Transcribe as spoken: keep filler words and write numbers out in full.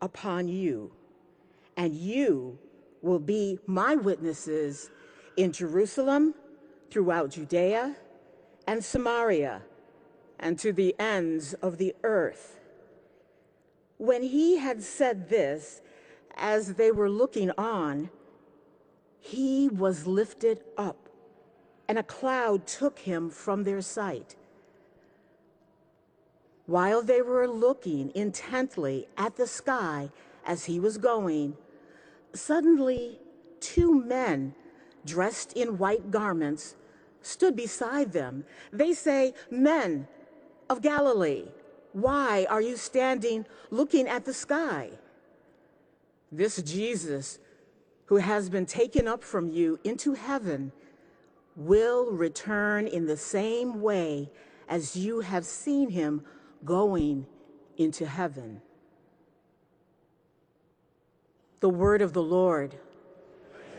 upon you, and you will be my witnesses in Jerusalem, throughout Judea and Samaria, and to the ends of the earth." When he had said this, as they were looking on, he was lifted up, and a cloud took him from their sight. While they were looking intently at the sky as he was going, suddenly two men dressed in white garments stood beside them. They say, "Men of Galilee, why are you standing looking at the sky? This Jesus, who has been taken up from you into heaven, will return in the same way as you have seen him going into heaven." The word of the Lord.